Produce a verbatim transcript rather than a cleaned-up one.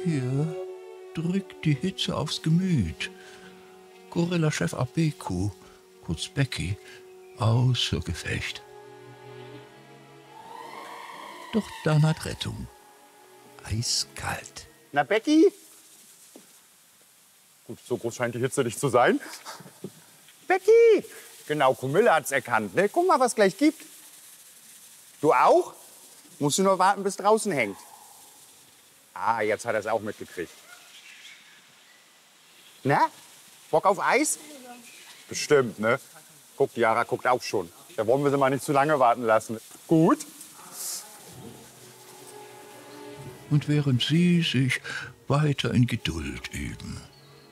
Hier drückt die Hitze aufs Gemüt. Gorilla-Chef Abeku, kurz Becky, außer Gefecht. Doch dann hat Rettung. Eiskalt. Na, Becky? Gut, so groß scheint die Hitze nicht zu sein. Becky! Genau, Camilla hat's erkannt. Ne? Guck mal, was gleich gibt. Du auch? Musst du nur warten, bis draußen hängt. Ah, jetzt hat er es auch mitgekriegt. Na? Bock auf Eis? Bestimmt, ne? Guck, die Yara guckt auch schon. Da wollen wir sie mal nicht zu lange warten lassen. Gut? Und während sie sich weiter in Geduld üben,